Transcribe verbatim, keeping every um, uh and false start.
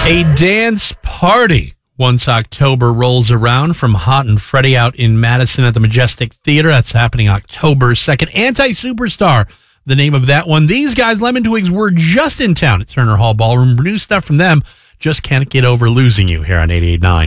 A dance party once October rolls around from Hot and Freddie out in Madison at the Majestic Theater. That's happening October second. Anti-Superstar, the name of that one. These guys, Lemon Twigs, were just in town at Turner Hall Ballroom. New stuff from them. Just can't get over losing you here on eighty-eight point nine.